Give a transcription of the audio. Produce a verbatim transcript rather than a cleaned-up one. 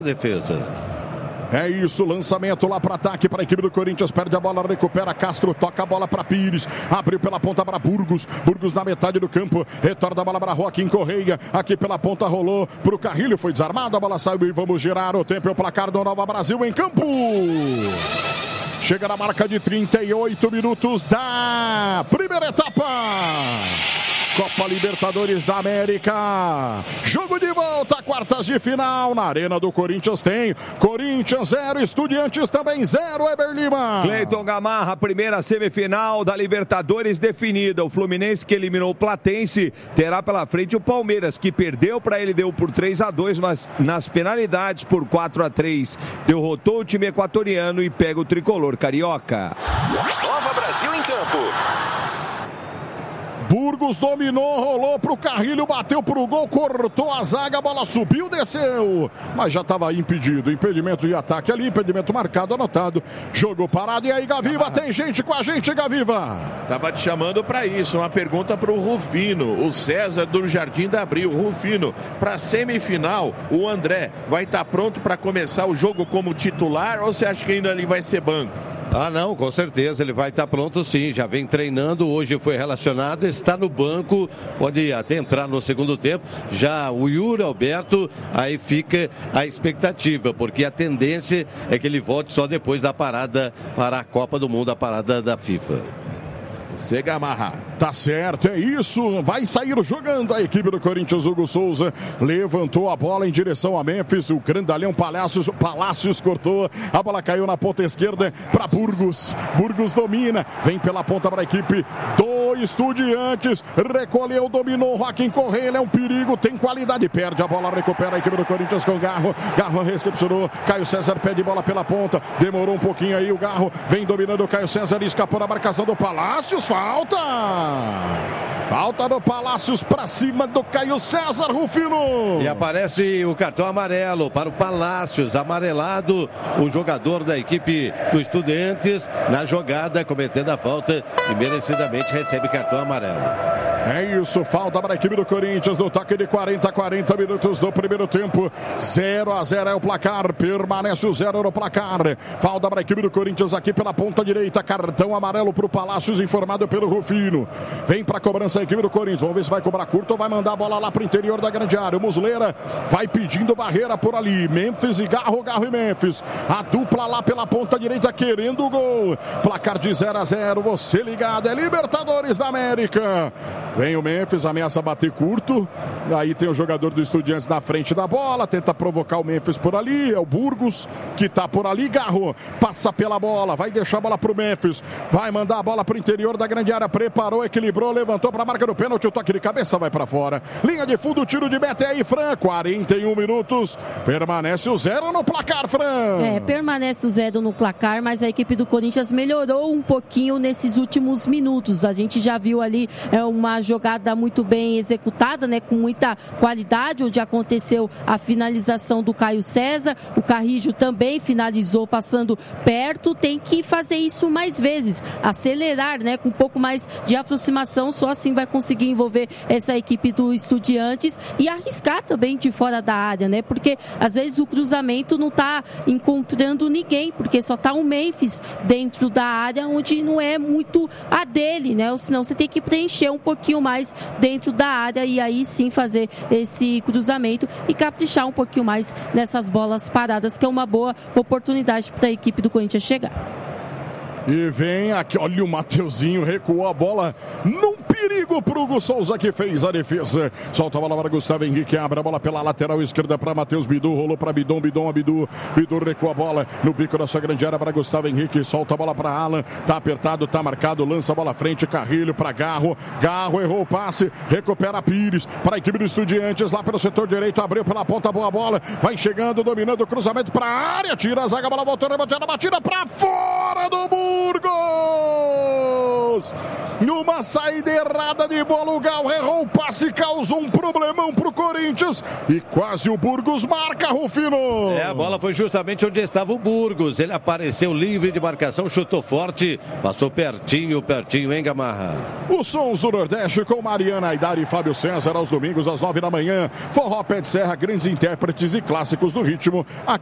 Defesa. É isso, lançamento lá para ataque para a equipe do Corinthians, perde a bola, recupera Castro, toca a bola para Pires, abriu pela ponta para Burgos, Burgos na metade do campo, retorna a bola para Joaquim Correia, aqui pela ponta rolou para o Carrilho, foi desarmado, a bola saiu e vamos girar o tempo, é o placar do Nova Brasil em campo. Chega na marca de trinta e oito minutos da primeira etapa. Copa Libertadores da América. Jogo de volta, quartas de final. Na Arena do Corinthians tem Corinthians zero, Estudiantes também zero, Eber Lima. Cleiton Gamarra, primeira semifinal da Libertadores definida. O Fluminense, que eliminou o Platense, terá pela frente o Palmeiras, que perdeu para ele, deu por três a dois, mas nas penalidades por quatro a três. Derrotou o time equatoriano e pega o tricolor carioca. Nova Brasil em campo. Burgos dominou, rolou pro Carrilho, bateu pro gol, cortou a zaga, a bola subiu, desceu, mas já estava impedido, impedimento de ataque ali, impedimento marcado, anotado, jogo parado. E aí, Gaviva, tem gente com a gente, Gaviva. Tava te chamando para isso, uma pergunta pro Rufino, o César do Jardim da Abril. Rufino, para semifinal, o André vai estar tá pronto para começar o jogo como titular ou você acha que ainda ele vai ser banco? Ah, não, com certeza, ele vai estar pronto sim, já vem treinando, hoje foi relacionado, está no banco, pode até entrar no segundo tempo. Já o Yuri Alberto, aí fica a expectativa, porque a tendência é que ele volte só depois da parada para a Copa do Mundo, a parada da FIFA. Você, Gamarra. Tá certo, é isso. Vai sair jogando a equipe do Corinthians. Hugo Souza levantou a bola em direção a Memphis. O grandalhão Palácios, Palácios cortou. A bola caiu na ponta esquerda para Burgos. Burgos domina. Vem pela ponta para a equipe do Estudiantes. Recolheu, dominou. Joaquim Correia, ele é um perigo, tem qualidade. Perde a bola, recupera a equipe do Corinthians com Garro. Garro recepcionou. Caio César pede bola pela ponta. Demorou um pouquinho aí o Garro. Vem dominando o Caio César. Escapou na marcação do Palácios. Falta! Falta do Palácios para cima do Caio César, Rufino. E aparece o cartão amarelo para o Palácios. Amarelado o jogador da equipe do Estudiantes na jogada, cometendo a falta e merecidamente recebe cartão amarelo. É isso, falta para a equipe do Corinthians no toque de quarenta a quarenta minutos do primeiro tempo. zero a zero é o placar, permanece o zero no placar. Falta para a equipe do Corinthians aqui pela ponta direita, cartão amarelo para o Palácios, informado pelo Rufino. Vem para a cobrança a equipe do Corinthians, vamos ver se vai cobrar curto ou vai mandar a bola lá para o interior da grande área. O Muslera vai pedindo barreira por ali, Memphis e Garro, Garro e Memphis. A dupla lá pela ponta direita querendo o gol. Placar de zero a zero, você ligado, é Libertadores da América. Vem o Memphis, ameaça bater curto. Aí tem o jogador do Estudiantes na frente da bola, tenta provocar o Memphis por ali. É o Burgos que tá por ali. Garro passa pela bola, vai deixar a bola pro Memphis, vai mandar a bola pro interior da grande área. Preparou, equilibrou, levantou pra marca do pênalti. O toque de cabeça vai pra fora. Linha de fundo, tiro de meta aí, Fran. quarenta e um minutos. Permanece o zero no placar, Fran. É, permanece o zero no placar, mas a equipe do Corinthians melhorou um pouquinho nesses últimos minutos. A gente já viu ali é, uma jogada muito bem executada, né, com muita qualidade, onde aconteceu a finalização do Caio César. O Carrillo também finalizou passando perto. Tem que fazer isso mais vezes, acelerar, né, com um pouco mais de aproximação, só assim vai conseguir envolver essa equipe do Estudiantes e arriscar também de fora da área, né, porque às vezes o cruzamento não está encontrando ninguém, porque só está o Memphis dentro da área, onde não é muito a dele, né, ou senão você tem que preencher um pouquinho mais dentro da área e aí sim fazer esse cruzamento e caprichar um pouquinho mais nessas bolas paradas, que é uma boa oportunidade para a equipe do Corinthians chegar. E vem aqui, olha o Mateuzinho, recuou a bola num perigo pro Hugo Souza que fez a defesa. Solta a bola para Gustavo Henrique, abre a bola pela lateral esquerda para Matheus Bidu, rolou para Bidon, Bidon, Abidu, Bidu recua a bola no bico da sua grande área para Gustavo Henrique, solta a bola para Alan, tá apertado, tá marcado, lança a bola à frente, Carrilho para Garro, Garro errou o passe, recupera Pires para a equipe do Estudiantes lá pelo setor direito, abriu pela ponta, boa bola, vai chegando, dominando o cruzamento para a área, tira a zaga, a bola voltou, rebatida, batida para fora do Burgos! Burgos. Numa saída errada de bola, o Gal errou o passe, causou um problemão pro Corinthians e quase o Burgos marca, Rufino. É, a bola foi justamente onde estava o Burgos. Ele apareceu livre de marcação, chutou forte, passou pertinho, pertinho, hein, Gamarra? Os sons do Nordeste com Mariana Aidar e Fábio César aos domingos às nove da manhã. Forró Pé de Serra, grandes intérpretes e clássicos do ritmo.